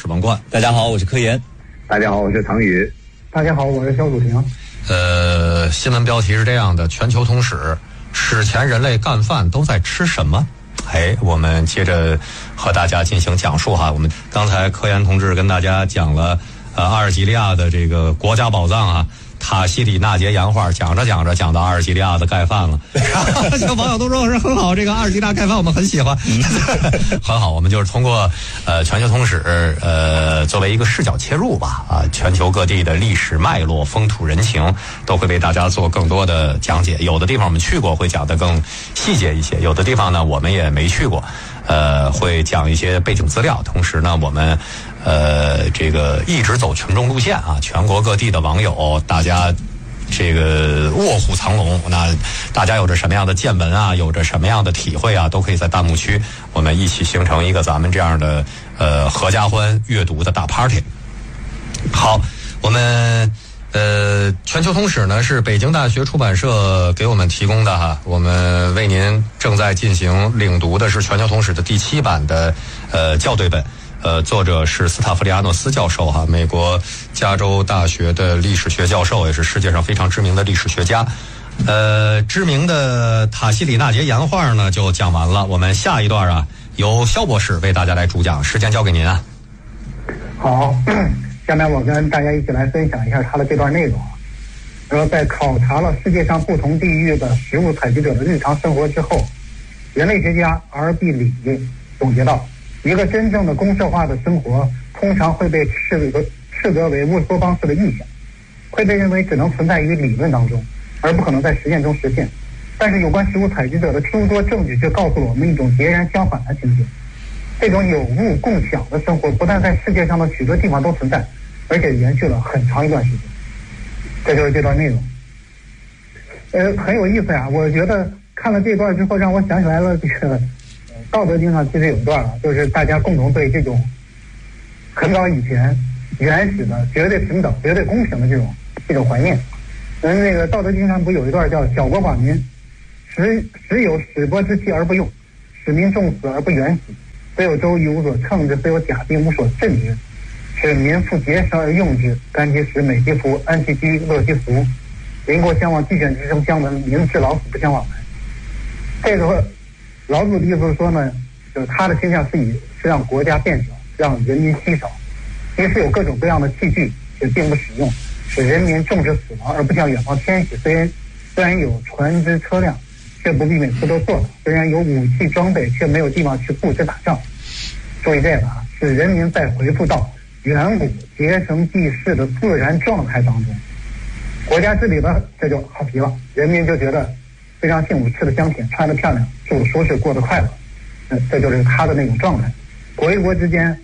是王冠。 大家好，我是柯岩。 大家好，我是唐宇。 大家好，我是肖祖婷。 新闻标题是这样的：全球通史，史前人类干饭都在吃什么？我们接着和大家进行讲述哈。我们刚才柯岩同志跟大家讲了阿尔及利亚的这个国家宝藏啊，塔西里纳杰岩画，讲着讲着讲到阿尔及利亚的盖饭了。这网友都说是很好，这个阿尔及利亚盖饭我们很喜欢。很好，我们就是通过全球通史作为一个视角切入吧，全球各地的历史脉络、风土人情都会为大家做更多的讲解。有的地方我们去过，会讲得更细节一些；有的地方呢，我们也没去过，会讲一些背景资料。同时呢，我们这个一直走群众路线啊，全国各地的网友，大家这个卧虎藏龙，那大家有着什么样的见闻啊，有着什么样的体会啊，都可以在弹幕区我们一起形成一个咱们这样的合家欢阅读的大 party。 好，我们全球通史呢是北京大学出版社给我们提供的哈，我们为您正在进行领读的是全球通史的第7版的校对本。作者是斯塔夫利亚诺斯教授哈，美国加州大学的历史学教授，也是世界上非常知名的历史学家。知名的塔西里纳杰岩画呢就讲完了，我们下一段啊由肖博士为大家来主讲，时间交给您啊。 好，下面我跟大家一起来分享一下他的这段内容。在考察了世界上不同地域的食物采集者的日常生活之后，人类学家 R.B. 李总结到，一个真正的公社化的生活通常会被斥责为乌托邦式的臆想，会被认为只能存在于理论当中，而不可能在实践中实现。但是有关食物采集者的诸多证据却告诉了我们一种截然相反的情形。这种有物共享的生活不但在世界上的许多地方都存在，而且延续了很长一段时间。这就是这段内容。很有意思呀，我觉得看了这段之后让我想起来了这个道德经上其实有一段就是大家共同对这种很早以前原始的绝对平等、绝对公平的这种怀念。那个道德经上不有一段叫小国寡民，时有使帛之器而不用，使民重死而不远徙，虽有周瑜无所乘之，虽有甲兵无所振之，使民复节食而用之，甘其食，美其服，安其居，乐其俗，邻国相望，鸡犬之声相闻，民至老死不相往来。这个老子的意思是说呢，就是他的倾向是让国家变小，让人民稀少，因此有各种各样的器具却并不使用，使人民重视死亡而不向远方迁徙。虽然有船只车辆，却不必每次都坐着；虽然有武器装备，却没有地方去布置打仗。注意这个使人民再回复到远古结绳记事的自然状态当中。国家治理的这就好皮了，人民就觉得非常幸福，吃得香甜，穿得漂亮，住得舒适，过得快乐。这就是他的那种状态。国与国之间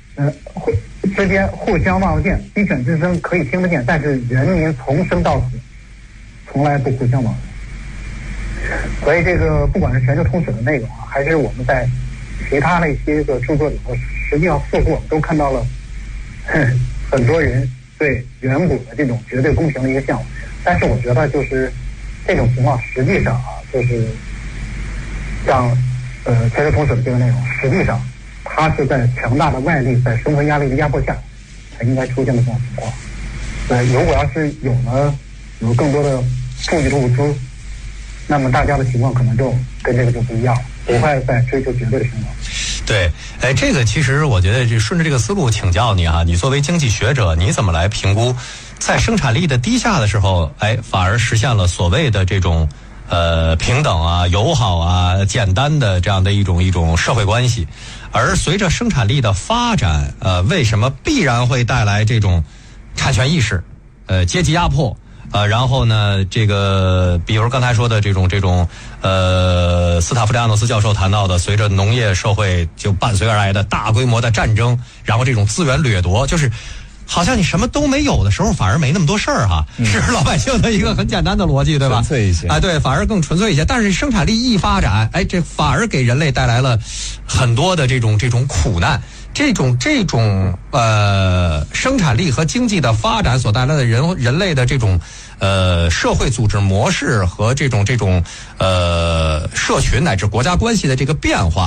互相望见，鸡犬之声可以听得见，但是人民从生到死从来不互相往来。所以这个不管是全球通史的内容还是我们在其他的一些个著作里头，实际上似乎我们都看到了很多人对远古的这种绝对公平的一个向往。但是我觉得就是这种情况实际上就是像全球通史的这个内容，实际上它是在强大的外力在生活压力的压迫下才应该出现的这种情况。如果要是有更多的富裕的物资，那么大家的情况可能就跟这个就不一样了，不会再追求绝对的平等。 对，这个其实我觉得就顺着这个思路请教你你作为经济学者，你怎么来评估在生产力的低下的时候，反而实现了所谓的这种平等友好简单的这样的一种社会关系，而随着生产力的发展，为什么必然会带来这种产权意识，阶级压迫？然后呢，这个比如刚才说的这种斯塔夫利亚诺斯教授谈到的，随着农业社会就伴随而来的大规模的战争，然后这种资源掠夺，就是好像你什么都没有的时候反而没那么多事儿是老百姓的一个很简单的逻辑，对吧？ 纯粹一些对，反而更纯粹一些。但是生产力一发展，这反而给人类带来了很多的这种苦难。这种生产力和经济的发展所带来的人类的这种社会组织模式和这种社群乃至国家关系的这个变化，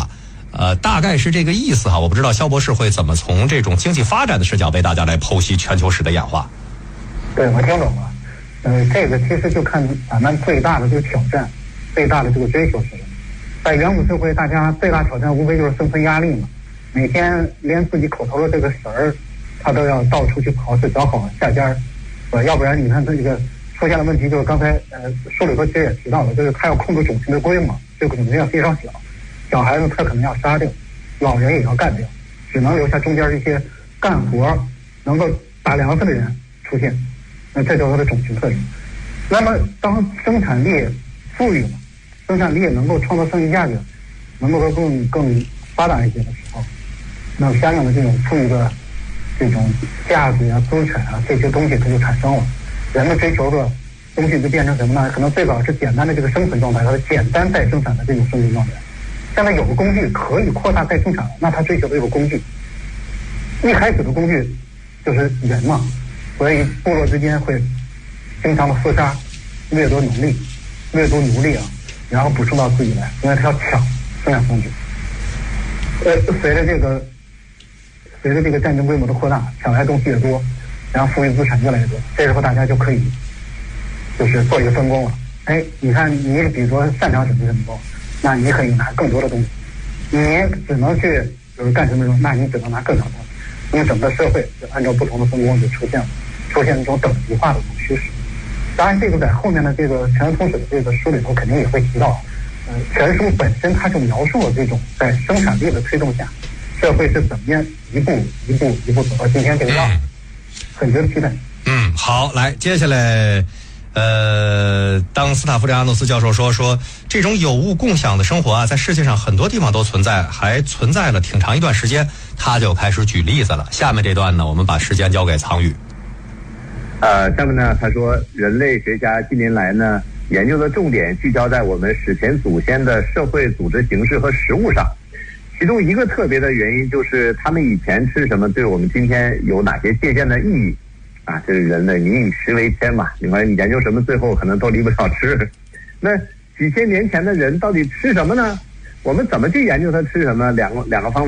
大概是这个意思哈。我不知道肖博士会怎么从这种经济发展的视角为大家来剖析全球史的演化。 对，我听懂了。这个其实就看咱们最大的这个挑战，最大的这个追求是什么。在远古社会，大家最大挑战无非就是生存压力嘛，每天连自己口头的这个食儿，他都要到处去跑，去找好下家儿，要不然你看这个出现的问题就是刚才书里头其实也提到了，就是他要控制种群的规模，这个种群要非常小，小孩子他可能要杀掉，老人也要干掉，只能留下中间一些干活能够打粮食的人出现，那这就是它的种群特征。那么当生产力富裕了，生产力能够创造剩余价值，能够更发达一些的时候，那相应的这种富裕的这种价值啊、资产啊这些东西它就产生了。人们追求的东西就变成什么呢？可能最早是简单的这个生存状态，它的简单再生产的这种生存状态。现在有个工具可以扩大再生产了，那他追求的这个工具，一开始的工具就是人嘛，所以部落之间会经常的厮杀，掠夺奴隶啊，然后补充到自己来，因为他要抢生产工具。随着这个战争规模的扩大，抢来东西越多，然后富裕资产越来越多，这时候大家就可以就是做一个分工了。哎，你看你比如说擅长什么，那你可以拿更多的东西，你只能去就是干什么，那你只能拿更少的东西。因为整个社会就按照不同的分工就出现一种等级化的这种趋势。当然，这个在后面的这个全球通史的这个书里头肯定也会提到。全书本身它就描述了这种在生产力的推动下，社会是怎么样一步走到今天这个样子，很值得期待。 好，来，接下来，当斯塔夫利亚诺斯教授说这种有物共享的生活啊，在世界上很多地方都存在，还存在了挺长一段时间，他就开始举例子了。下面这段呢，我们把时间交给苍宇。 下面呢，他说，人类学家近年来呢，研究的重点聚焦在我们史前祖先的社会组织形式和食物上，其中一个特别的原因就是他们以前吃什么对我们今天有哪些借鉴的意义啊？这是人类民以食为天嘛，你看你研究什么最后可能都离不了吃。那几千年前的人到底吃什么呢？我们怎么去研究他吃什么？两个方